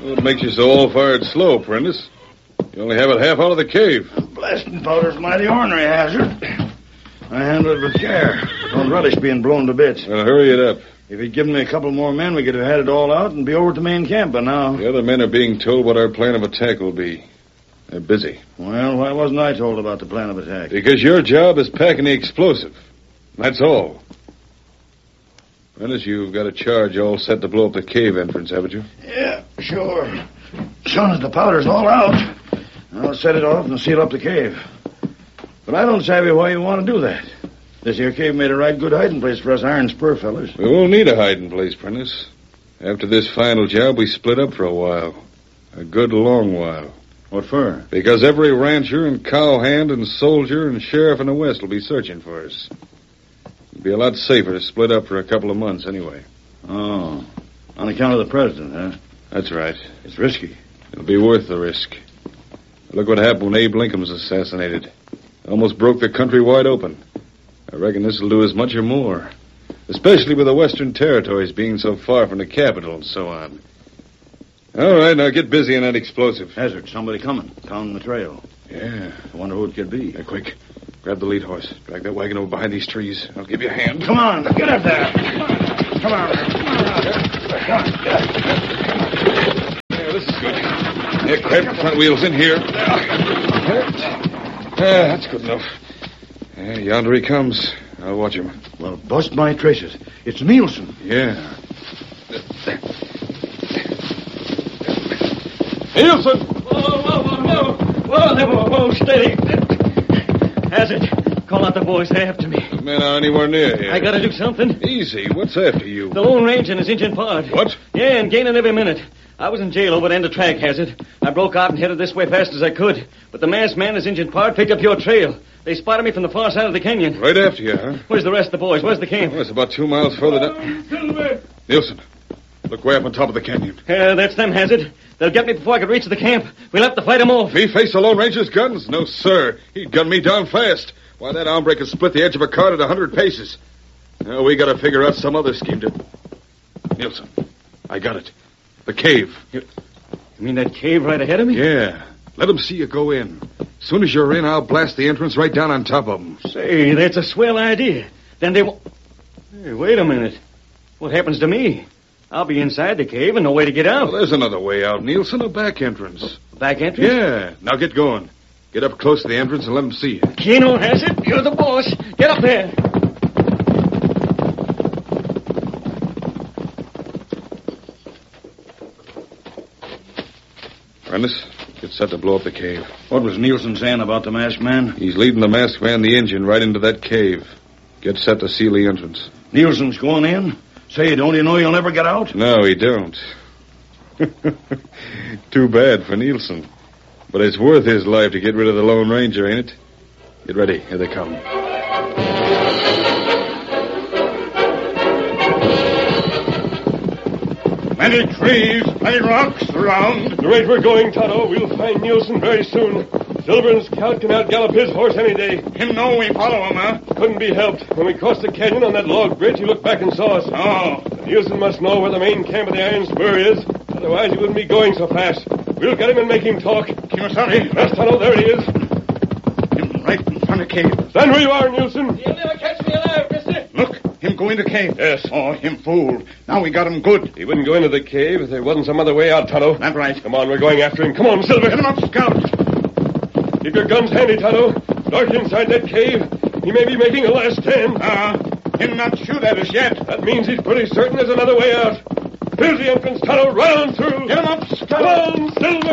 What makes you so all-fired slow, Prentice? You only have it half out of the cave. Blasting powder's mighty ornery hazard. I handle it with care. Don't relish being blown to bits. Well, hurry it up. If he'd given me a couple more men, we could have had it all out and be over at the main camp by now. The other men are being told what our plan of attack will be. They're busy. Well, why wasn't I told about the plan of attack? Because your job is packing the explosive. That's all. Prentice, you've got a charge all set to blow up the cave entrance, haven't you? Yeah, sure. As soon as the powder's all out, I'll set it off and seal up the cave. But I don't savvy why you want to do that. This here cave made a right good hiding place for us iron spur fellas. We won't need a hiding place, Prentice. After this final job, we split up for a while. A good long while. What for? Because every rancher and cowhand and soldier and sheriff in the West will be searching for us. It'd be a lot safer to split up for a couple of months anyway. Oh, on account of the president, huh? That's right. It's risky. It'll be worth the risk. Look what happened when Abe Lincoln was assassinated. Almost broke the country wide open. I reckon this will do as much or more. Especially with the Western Territories being so far from the capital and so on. All right, now get busy on that explosive. Hazard, somebody coming. Pounding the trail. Yeah. I wonder who it could be. Hey, quick. Grab the lead horse. Drag that wagon over behind these trees. I'll give you a hand. Come on, get up there. Come on. Yeah, this is good. Nick, grab the front wheels in here. That's good enough. Yeah, yonder he comes. I'll watch him. Well, bust my traces. It's Nielsen. Yeah. Nielsen! Whoa, steady. Hazard, call out the boys. They're after me. The men aren't anywhere near here. I gotta do something. Easy. What's after you? The Lone Ranger and his Injun pard. What? Yeah, and gaining every minute. I was in jail over the end of track, Hazard. I broke out and headed this way fast as I could. But the masked man and his Injun pard picked up your trail. They spotted me from the far side of the canyon. Right after you, huh? Where's the rest of the boys? Where's the camp? Well, it's about 2 miles further down. Nielsen, look way up on top of the canyon. That's them, Hazard. They'll get me before I could reach the camp. We'll have to fight them off. Me face the Lone Ranger's guns? No, sir. He'd gun me down fast. Why, that hombre could split the edge of a cart at 100 paces. Now, we gotta figure out some other scheme to... Nielsen, I got it. The cave. You mean that cave right ahead of me? Yeah. Let them see you go in. As soon as you're in, I'll blast the entrance right down on top of them. Say, that's a swell idea. Then they won't... Hey, wait a minute. What happens to me? I'll be inside the cave and no way to get out. Well, there's another way out, Nielsen. A back entrance. Back entrance? Yeah. Now get going. Get up close to the entrance and let them see you. Keno has it. You're the boss. Get up there. Prentice, get set to blow up the cave. What was Nielsen saying about the masked man? He's leading the masked man, the Injun, right into that cave. Get set to seal the entrance. Nielsen's going in? Say, don't you know you'll never get out? No, he don't. Too bad for Nielsen. But it's worth his life to get rid of the Lone Ranger, ain't it? Get ready. Here they come. Many trees, many rocks around. At the rate we're going, Tonto, we'll find Nielsen very soon. Silver and Scout can outgallop his horse any day. Him know we follow him, huh? Couldn't be helped. When we crossed the canyon on that log bridge, he looked back and saw us. Oh. Nielsen must know where the main camp of the Iron Spur is. Otherwise, he wouldn't be going so fast. We'll get him and make him talk. Kimasari. Yes, Tonto, there he is. Him right in front of cave. Stand where you are, Nielsen. You'll never catch me alive, mister. Look, him go into cave. Yes. Oh, him fool. Now we got him good. He wouldn't go into the cave if there wasn't some other way out, Tonto. That's right. Come on, we're going after him. Come on, Silver. Get him up, Scout. Keep your guns handy, Tonto. Dark inside that cave. He may be making a last stand. Him not shoot at us yet. That means he's pretty certain there's another way out. Here's the entrance, Tonto. Run on through. Get him up, Scout. Come on, Silver.